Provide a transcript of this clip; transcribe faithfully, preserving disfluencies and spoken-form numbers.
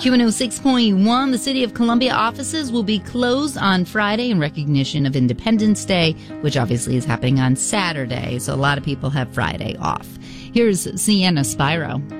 Q one oh six point one, the City of Columbia offices will be closed on Friday in recognition of Independence Day, which obviously is happening on Saturday. So a lot of people have Friday off. Here's Sienna Spyro.